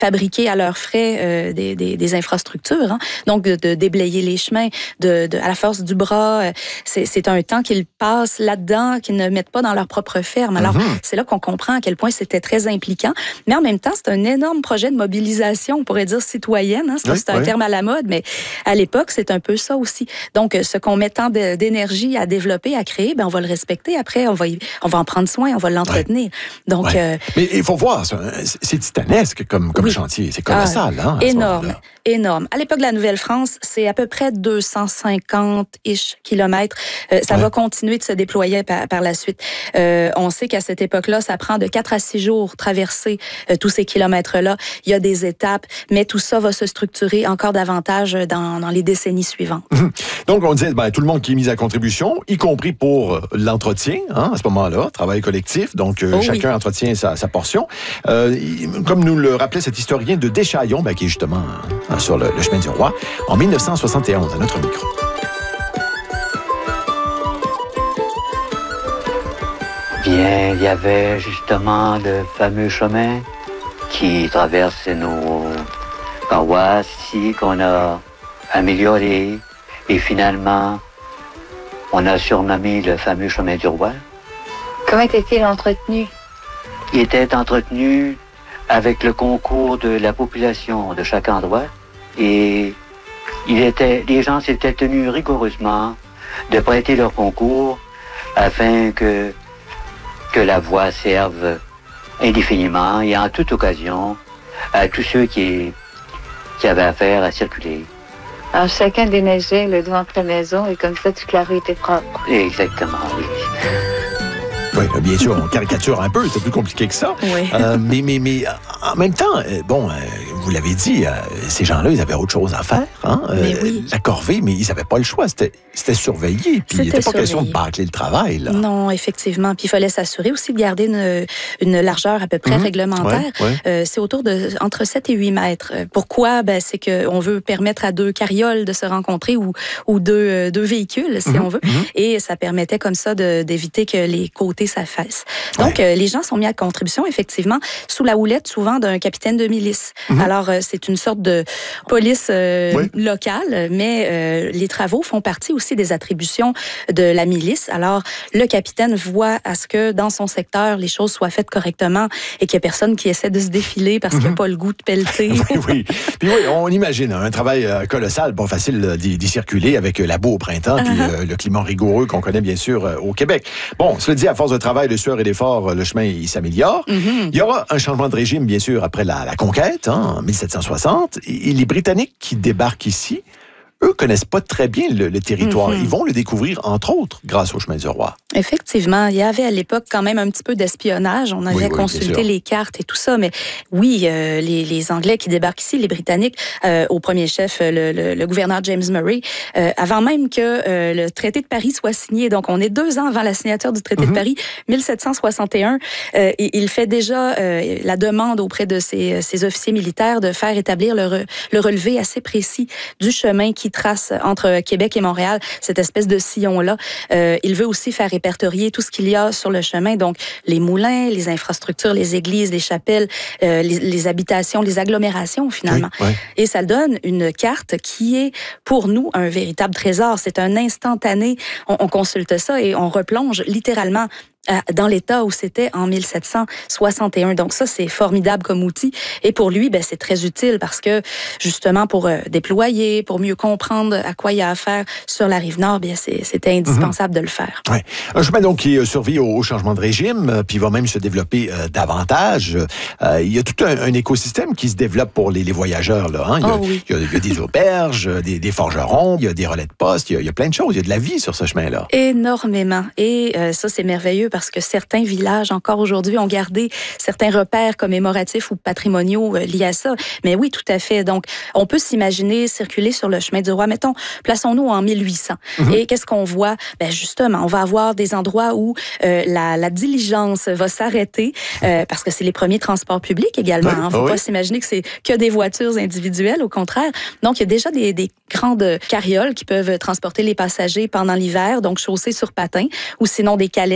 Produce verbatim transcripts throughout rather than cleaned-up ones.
fabriquer à leurs frais euh, des, des, des infrastructures. Hein. Donc, de, de déblayer les chemins de, de, à la force du bras. C'est, c'est un temps qu'ils passent là-dedans, qu'ils ne mettent pas dans leur propre ferme. Alors, mm-hmm. c'est là qu'on comprend à quel point c'était très impliquant. Mais en même temps, c'est un énorme projet de mobilisation, on pourrait dire citoyenne. Hein. C'est, oui, c'est un oui. terme à la mode, mais à l'époque, c'est un peu ça aussi. Donc, ce qu'on met tant de, d'énergie à développer, à créer, ben on va le respecter. Après, on va, y, on va en prendre soin, on va l'entretenir. Oui. Donc, oui. euh, mais il faut voir, c'est titanesque comme, comme oui. chantier. C'est colossal. Ah, hein, énorme, énorme. À l'époque de la Nouvelle-France, c'est à peu près deux cent cinquante-ish kilomètres. Euh, ça ouais. va continuer de se déployer par, par la suite. Euh, on sait qu'à cette époque-là, ça prend de quatre à six jours traverser euh, tous ces kilomètres-là. Il y a des étapes, mais tout ça va se structurer encore davantage dans, dans les décennies suivantes. Donc, on disait, ben, tout le monde qui est mis à contribution, y compris pour l'entretien, hein, à ce moment-là, travail collectif. Donc, euh, oh, chacun oui. entretient sa, sa portion. Euh, comme nous le rappelait cet historien de Deschaillons, ben, qui est justement hein, sur le, le chemin du roi, en mille neuf cent soixante et onze, à notre micro. Bien, il y avait justement le fameux chemin qui traverse nos paroisses ici, qu'on a amélioré. Et finalement, on a surnommé le fameux chemin du roi. Comment était-il entretenu? Il était entretenu avec le concours de la population de chaque endroit. Et il était, les gens s'étaient tenus rigoureusement de prêter leur concours afin que, que la voie serve indéfiniment et en toute occasion à tous ceux qui, qui avaient affaire à circuler. Alors chacun déneigeait le devant de la maison et comme ça toute la rue était propre. Exactement, oui. Oui, bien sûr, on caricature un peu, c'est plus compliqué que ça. Oui. Euh, mais, mais, mais en même temps, euh, bon, euh, vous l'avez dit, euh, ces gens-là, ils avaient autre chose à faire. Hein? Mais euh, oui. La corvée, mais ils n'avaient pas le choix. C'était, c'était surveillé. Puis il n'était pas question de bâcler le travail. Là. Non, effectivement. Puis il fallait s'assurer aussi de garder une, une largeur à peu près mmh. réglementaire. Ouais, ouais. Euh, c'est autour de entre sept et huit mètres. Pourquoi? Ben, c'est qu'on veut permettre à deux carrioles de se rencontrer ou, ou deux, deux véhicules, si mmh. on veut. Mmh. Et ça permettait comme ça de, d'éviter que les côtés s'affaissent. Donc, ouais. euh, les gens sont mis à contribution, effectivement, sous la houlette souvent d'un capitaine de milice. Mmh. Alors, euh, c'est une sorte de police euh, oui. locale, mais euh, les travaux font partie aussi des attributions de la milice. Alors, le capitaine voit à ce que dans son secteur, les choses soient faites correctement et qu'il n'y ait personne qui essaie de se défiler parce mmh. qu'il n'a pas le goût de pelleter. oui, oui. Puis oui, on imagine un travail colossal, pas facile d'y, d'y circuler avec la boue au printemps uh-huh. puis euh, le climat rigoureux qu'on connaît bien sûr euh, au Québec. Bon, cela dit, à force de travail, de sueur et d'effort, le chemin il s'améliore. Mm-hmm. Il y aura un changement de régime, bien sûr, après la, la conquête, hein, en dix-sept cent soixante. Et les Britanniques qui débarquent ici, eux connaissent pas très bien le, le territoire. Mm-hmm. Ils vont le découvrir, entre autres, grâce au chemin du roi. Effectivement, il y avait à l'époque quand même un petit peu d'espionnage. On avait oui, oui, consulté les cartes et tout ça, mais oui, euh, les, les Anglais qui débarquent ici, les Britanniques, euh, au premier chef, le, le, le gouverneur James Murray, euh, avant même que euh, le traité de Paris soit signé. Donc, on est deux ans avant la signature du traité mm-hmm. de Paris, dix-sept cent soixante et un. Euh, et il fait déjà euh, la demande auprès de ses, ses officiers militaires de faire établir le, re, le relevé assez précis du chemin qui trace entre Québec et Montréal, cette espèce de sillon-là. Euh, il veut aussi faire répertorier tout ce qu'il y a sur le chemin, donc les moulins, les infrastructures, les églises, les chapelles, euh, les, les habitations, les agglomérations finalement. Oui, oui. Et ça donne une carte qui est pour nous un véritable trésor. C'est un instantané. On, on consulte ça et on replonge littéralement dans l'état où c'était en dix-sept cent soixante et un. Donc ça, c'est formidable comme outil. Et pour lui, ben, c'est très utile parce que, justement, pour euh, déployer, pour mieux comprendre à quoi il y a affaire sur la Rive-Nord, bien, c'est, c'était indispensable mm-hmm. de le faire. Ouais. Un chemin donc qui survit au, au changement de régime, puis va même se développer euh, davantage. Euh, il y a tout un, un écosystème qui se développe pour les, les voyageurs. Là, hein? il, y a, oh, oui. il, y a, il y a des auberges, des, des forgerons, il y a des relais de poste, il y a, il y a plein de choses. Il y a de la vie sur ce chemin-là. Énormément. Et euh, ça, c'est merveilleux parce que certains villages, encore aujourd'hui, ont gardé certains repères commémoratifs ou patrimoniaux euh, liés à ça. Mais oui, tout à fait. Donc, on peut s'imaginer circuler sur le chemin du roi. Mettons, plaçons-nous en mille huit cents. Mm-hmm. Et qu'est-ce qu'on voit? Ben justement, on va avoir des endroits où euh, la, la diligence va s'arrêter euh, parce que c'est les premiers transports publics également. Il ne hein. faut oh, pas oui. s'imaginer que c'est que des voitures individuelles, au contraire. Donc, il y a déjà des, des grandes carrioles qui peuvent transporter les passagers pendant l'hiver, donc chaussées sur patins, ou sinon des calèches avec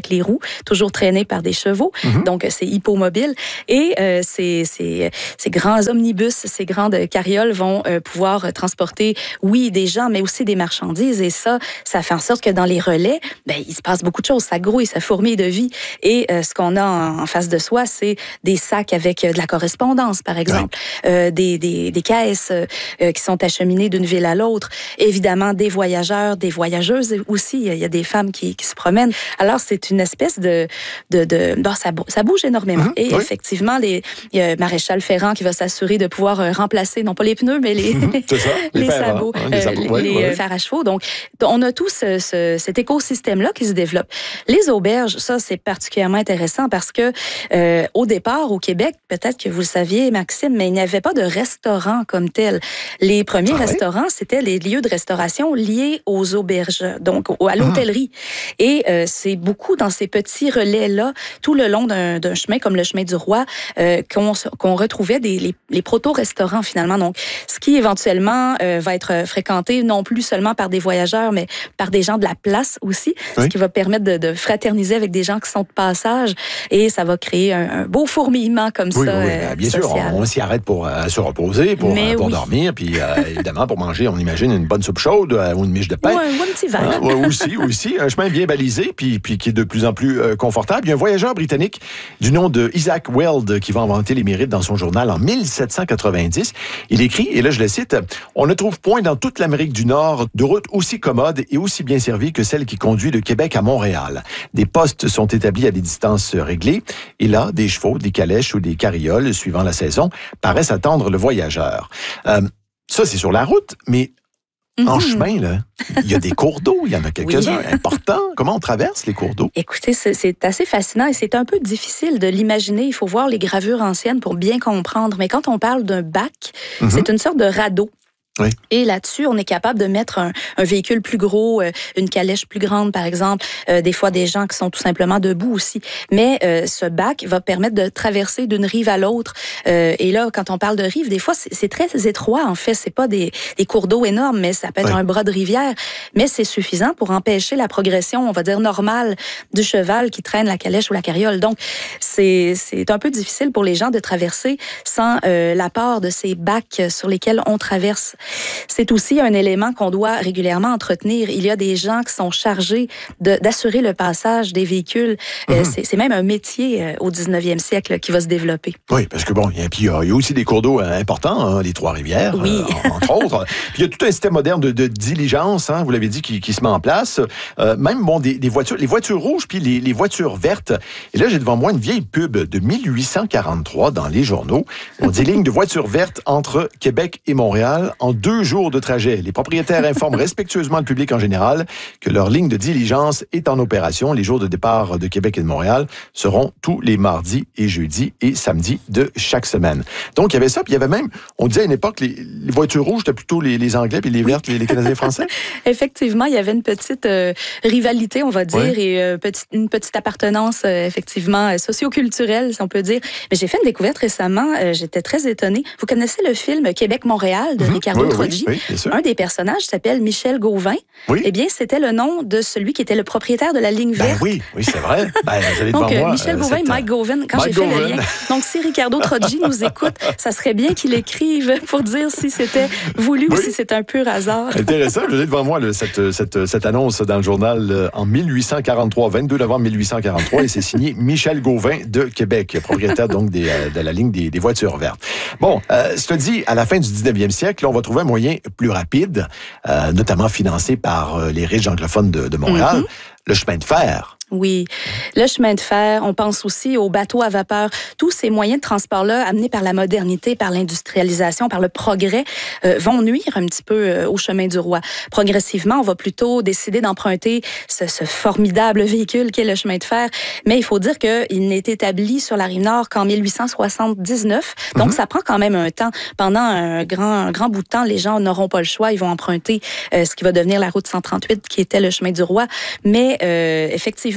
avec les roues, toujours traînés par des chevaux. Mm-hmm. Donc, c'est hippomobile. Et euh, ces, ces, ces grands omnibus, ces grandes carrioles vont euh, pouvoir transporter, oui, des gens, mais aussi des marchandises. Et ça, ça fait en sorte que dans les relais, ben, il se passe beaucoup de choses. Ça grouille, ça fourmille de vie. Et euh, ce qu'on a en, en face de soi, c'est des sacs avec euh, de la correspondance, par exemple, oui. euh, des, des, des caisses euh, qui sont acheminées d'une ville à l'autre. Évidemment, des voyageurs, des voyageuses aussi. Il y a des femmes qui, qui se promènent. Alors, c'est une espèce de... de, de bon, ça, ça bouge énormément. Mmh, et oui. effectivement, les, il y a Maréchal Ferrand qui va s'assurer de pouvoir euh, remplacer, non pas les pneus, mais les, mmh, ça, les, les sabots, hein, les, sabots, euh, ouais, les ouais. fers à chevaux. Donc, on a tout ce, ce, cet écosystème-là qui se développe. Les auberges, ça, c'est particulièrement intéressant parce que euh, au départ, au Québec, peut-être que vous le saviez, Maxime, mais il n'y avait pas de restaurant comme tel. Les premiers ah, restaurants, oui? c'était les lieux de restauration liés aux auberges, donc à l'hôtellerie. Mmh. Et euh, c'est beaucoup dans ces petits relais-là, tout le long d'un, d'un chemin comme le chemin du Roi, euh, qu'on, qu'on retrouvait des, les, les proto-restaurants finalement. Donc, ce qui éventuellement euh, va être fréquenté non plus seulement par des voyageurs, mais par des gens de la place aussi, oui. ce qui va permettre de, de fraterniser avec des gens qui sont de passage et ça va créer un, un beau fourmillement comme oui, ça. Oui, euh, bien social. sûr, on, on s'y arrête pour euh, se reposer, pour, euh, pour oui. dormir, puis euh, évidemment pour manger, on imagine une bonne soupe chaude euh, ou une miche de pain. Ouais, ou un petit verre. Hein, ouais, aussi, aussi, un chemin bien balisé, puis, puis qui est de plus en plus euh, confortable. Il y a un voyageur britannique du nom de Isaac Weld qui va inventer les mérites dans son journal en mille sept cent quatre-vingt-dix. Il écrit, et là je le cite, « On ne trouve point dans toute l'Amérique du Nord de route aussi commode et aussi bien servie que celle qui conduit de Québec à Montréal. Des postes sont établis à des distances réglées, et là, des chevaux, des calèches ou des carrioles, suivant la saison, paraissent attendre le voyageur. Euh, » Ça, c'est sur la route, mais en mmh. chemin, là, il y a des cours d'eau, il y en a quelques-uns oui. importants. Comment on traverse les cours d'eau? Écoutez, c'est, c'est assez fascinant et c'est un peu difficile de l'imaginer. Il faut voir les gravures anciennes pour bien comprendre. Mais quand on parle d'un bac, mmh. c'est une sorte de radeau. Oui. Et là-dessus, on est capable de mettre un, un véhicule plus gros, euh, une calèche plus grande, par exemple. Euh, des fois, des gens qui sont tout simplement debout aussi. Mais euh, ce bac va permettre de traverser d'une rive à l'autre. Euh, et là, quand on parle de rive, des fois, c'est, c'est très étroit, en fait. C'est pas des, des cours d'eau énormes, mais ça peut être oui. un bras de rivière. Mais c'est suffisant pour empêcher la progression, on va dire, normale du cheval qui traîne la calèche ou la carriole. Donc, c'est, c'est un peu difficile pour les gens de traverser sans euh, l'apport de ces bacs sur lesquels on traverse. C'est aussi un élément qu'on doit régulièrement entretenir. Il y a des gens qui sont chargés de, d'assurer le passage des véhicules. Mm-hmm. Euh, c'est, c'est même un métier euh, au dix-neuvième siècle qui va se développer. Oui, parce que bon, il y a, puis, il y a aussi des cours d'eau euh, importants, hein, les Trois-Rivières, oui. euh, entre autres. Puis il y a tout un système moderne de, de diligence, hein, vous l'avez dit, qui, qui se met en place. Euh, même bon, des, des voitures, les voitures rouges puis les, les voitures vertes. Et là, j'ai devant moi une vieille pub de mille huit cent quarante-trois dans les journaux. On dit ligne de voitures vertes entre Québec et Montréal en deux jours de trajet. Les propriétaires informent respectueusement le public en général que leur ligne de diligence est en opération. Les jours de départ de Québec et de Montréal seront tous les mardis et jeudis et samedis de chaque semaine. Donc, il y avait ça. Puis il y avait même, on disait à une époque, les, les voitures rouges, c'était plutôt les, les Anglais, puis les vertes, les, les Canadiens français. Effectivement, il y avait une petite euh, rivalité, on va dire, ouais. et euh, petit, une petite appartenance, euh, effectivement, socio-culturelle, si on peut dire. Mais j'ai fait une découverte récemment. Euh, j'étais très étonnée. Vous connaissez le film Québec-Montréal de mm-hmm. Ricardo oui, Troggi? Oui, oui, un des personnages s'appelle Michel Gauvin. Oui. Eh bien, c'était le nom de celui qui était le propriétaire de la ligne verte. Ben oui, oui, c'est vrai. Ben, j'allais donc, devant moi, Michel euh, Gauvin, cette... Mike Gauvin, quand Mike j'ai Gauvin. fait le lien. Donc, si Ricardo Troggi nous écoute, ça serait bien qu'il écrive pour dire si c'était voulu oui. ou si c'est un pur hasard. Intéressant. J'ai devant moi là, cette, cette, cette annonce dans le journal euh, en mille huit cent quarante-trois, vingt-deux novembre mille huit cent quarante-trois, et c'est signé Michel Gauvin de Québec, propriétaire donc des, euh, de la ligne des, des voitures vertes. Bon, euh, cela dit, à la fin du dix-neuvième siècle, là, on va trouver un moyen plus rapide, euh, notamment financé par euh, les riches anglophones de, de Montréal, mm-hmm. le chemin de fer. Oui, le chemin de fer, on pense aussi aux bateaux à vapeur. Tous ces moyens de transport-là, amenés par la modernité, par l'industrialisation, par le progrès, euh, vont nuire un petit peu euh, au chemin du Roi. Progressivement, on va plutôt décider d'emprunter ce, ce formidable véhicule qu'est le chemin de fer. Mais il faut dire qu'il n'est établi sur la Rive-Nord qu'en mille huit cent soixante-dix-neuf. Donc, mm-hmm. ça prend quand même un temps. Pendant un grand, un grand bout de temps, les gens n'auront pas le choix. Ils vont emprunter euh, ce qui va devenir la route cent trente-huit, qui était le chemin du Roi. Mais euh, effectivement,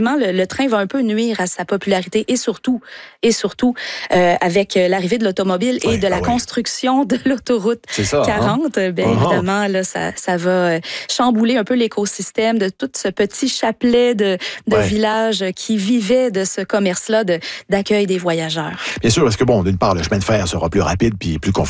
effectivement, le, le train va un peu nuire à sa popularité et surtout, et surtout euh, avec l'arrivée de l'automobile et oui, de la ah construction oui. de l'autoroute ça, quarante, hein? ben, uh-huh. évidemment, là, ça, ça va chambouler un peu l'écosystème de tout ce petit chapelet de, de ouais. villages qui vivaient de ce commerce-là de, d'accueil des voyageurs. Bien sûr, parce que bon, d'une part, le chemin de fer sera plus rapide puis plus confortable.